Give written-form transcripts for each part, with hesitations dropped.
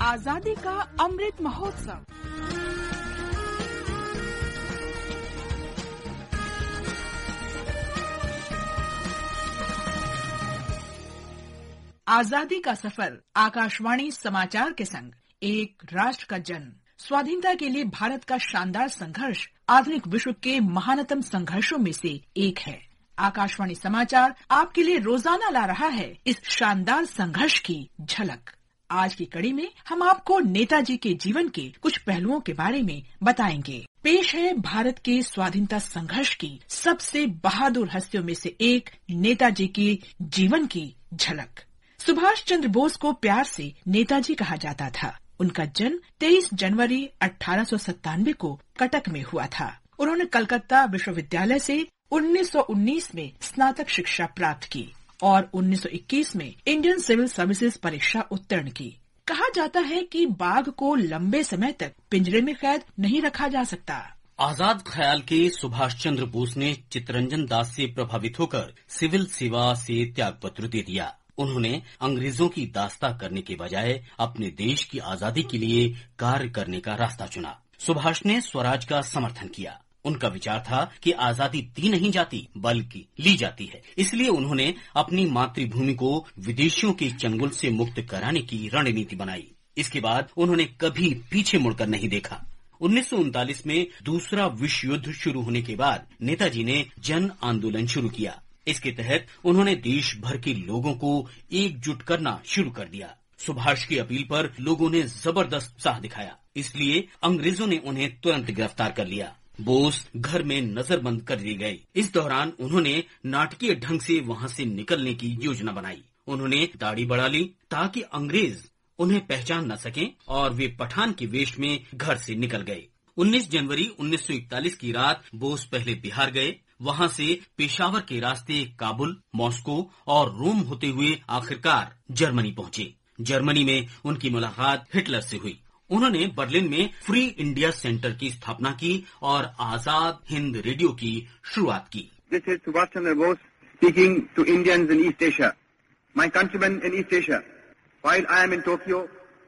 आजादी का अमृत महोत्सव। आजादी का सफर आकाशवाणी समाचार के संग एक राष्ट्र का जन्म, स्वाधीनता के लिए भारत का शानदार संघर्ष आधुनिक विश्व के महानतम संघर्षों में से एक है। आकाशवाणी समाचार आपके लिए रोजाना ला रहा है इस शानदार संघर्ष की झलक। आज की कड़ी में हम आपको नेताजी के जीवन के कुछ पहलुओं के बारे में बताएंगे। पेश है भारत के स्वाधीनता संघर्ष की सबसे बहादुर हस्तियों में से एक नेताजी के जीवन की झलक। सुभाष चंद्र बोस को प्यार से नेताजी कहा जाता था। उनका जन्म 23 जनवरी 1897 को कटक में हुआ था। उन्होंने कलकत्ता विश्वविद्यालय से 1919 में स्नातक शिक्षा प्राप्त की और 1921 में इंडियन सिविल सर्विसेज परीक्षा उत्तीर्ण की। कहा जाता है कि बाघ को लंबे समय तक पिंजरे में कैद नहीं रखा जा सकता। आजाद ख्याल के सुभाष चंद्र बोस ने चित्तरंजन दास से प्रभावित होकर सिविल सेवा से त्यागपत्र दे दिया। उन्होंने अंग्रेजों की दास्ता करने के बजाय अपने देश की आजादी के लिए कार्य करने का रास्ता चुना। सुभाष ने स्वराज का समर्थन किया। उनका विचार था कि आजादी दी नहीं जाती बल्कि ली जाती है। इसलिए उन्होंने अपनी मातृभूमि को विदेशियों के चंगुल से मुक्त कराने की रणनीति बनाई। इसके बाद उन्होंने कभी पीछे मुड़कर नहीं देखा। 1939 में दूसरा विश्व युद्ध शुरू होने के बाद नेताजी ने जन आंदोलन शुरू किया। इसके तहत उन्होंने देश भर के लोगों को एकजुट करना शुरू कर दिया। सुभाष की अपील पर लोगों ने जबरदस्त उत्साह दिखाया, इसलिए अंग्रेजों ने उन्हें तुरंत गिरफ्तार कर लिया। बोस घर में नजरबंद कर दिए गए। इस दौरान उन्होंने नाटकीय ढंग से वहां से निकलने की योजना बनाई। उन्होंने दाढ़ी बढ़ा ली ताकि अंग्रेज उन्हें पहचान न सकें और वे पठान के वेश में घर से निकल गए। 19 जनवरी 1941 की रात बोस पहले बिहार गए। वहां से पेशावर के रास्ते काबुल, मॉस्को और रोम होते हुए आखिरकार जर्मनी पहुंचे। जर्मनी में उनकी मुलाकात हिटलर से हुई। उन्होंने बर्लिन में फ्री इंडिया सेंटर की स्थापना की और आजाद हिंद रेडियो की शुरुआत की। This is Subhash Chandra Bose speaking to Indians in East Asia. My countrymen in East Asia, while I am in Tokyo,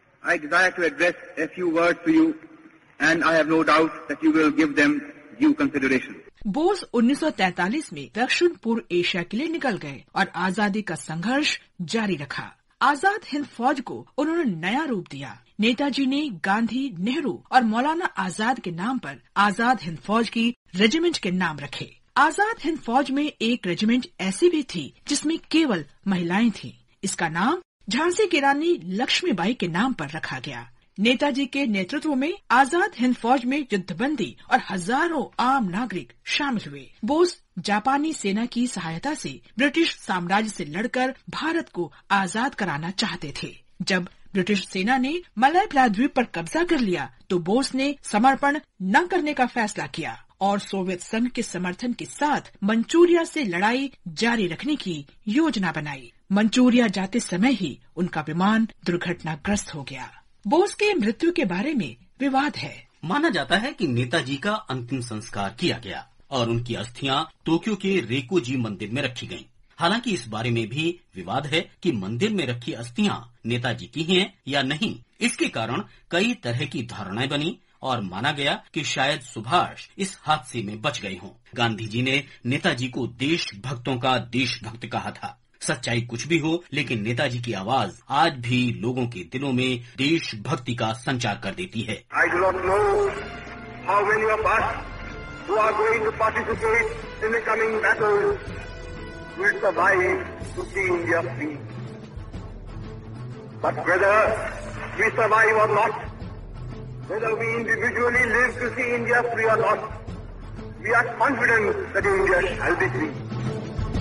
I desire to address a few words to you, and I have no doubt that you will give them due consideration. Bose 1943 में दक्षिण पूर्व Asia के लिए निकल गए और आजादी का संघर्ष जारी रखा। आजाद हिंद फौज को उन्होंने नया रूप दिया। नेताजी ने गांधी, नेहरू और मौलाना आजाद के नाम पर आजाद हिंद फौज की रेजिमेंट के नाम रखे। आजाद हिंद फौज में एक रेजिमेंट ऐसी भी थी जिसमें केवल महिलाएं थीं। इसका नाम झांसी की रानी लक्ष्मीबाई के नाम पर रखा गया। नेताजी के नेतृत्व में आजाद हिंद फौज में युद्धबंदी और हजारों आम नागरिक शामिल हुए। बोस जापानी सेना की सहायता से ब्रिटिश साम्राज्य से लड़कर भारत को आजाद कराना चाहते थे। जब ब्रिटिश सेना ने मलय प्रायद्वीप पर कब्जा कर लिया तो बोस ने समर्पण न करने का फैसला किया और सोवियत संघ के समर्थन के साथ मंचूरिया से लड़ाई जारी रखने की योजना बनाई। मंचूरिया जाते समय ही उनका विमान दुर्घटनाग्रस्त हो गया। बोस के मृत्यु के बारे में विवाद है। माना जाता है कि नेताजी का अंतिम संस्कार किया गया और उनकी अस्थियां टोक्यो के रेकोजी मंदिर में रखी गईं। हालांकि इस बारे में भी विवाद है कि मंदिर में रखी अस्थियां नेताजी की हैं या नहीं। इसके कारण कई तरह की धारणाएं बनी और माना गया कि शायद सुभाष इस हादसे में बच गए हों। गांधी जी ने नेताजी को देशभक्तों का देशभक्त कहा था। सच्चाई कुछ भी हो, लेकिन नेताजी की आवाज आज भी लोगों के दिलों में देशभक्ति का संचार कर देती है। I do not know how many of us who are going to participate in the coming battle will survive to see India free. But whether we survive or not, whether we individually live to see India free or not, we are confident that India shall be free.